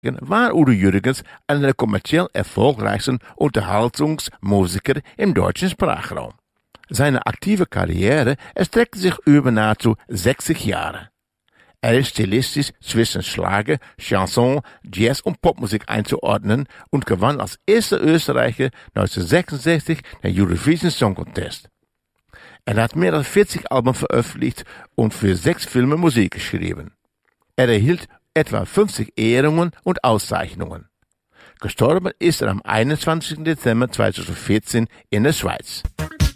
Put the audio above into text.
war Udo Jürgens einer der kommerziell erfolgreichsten Unterhaltungsmusiker im deutschen Sprachraum. Seine aktive Karriere erstreckte sich über nahezu 60 Jahre. Er ist stilistisch zwischen Schlager, Chanson, Jazz und Popmusik einzuordnen und gewann als erster Österreicher 1966 den Eurovision Song Contest. Er hat mehr als 40 Alben veröffentlicht und für 6 Filme Musik geschrieben. Er erhielt etwa 50 Ehrungen und Auszeichnungen. Gestorben ist er am 21. Dezember 2014 in der Schweiz.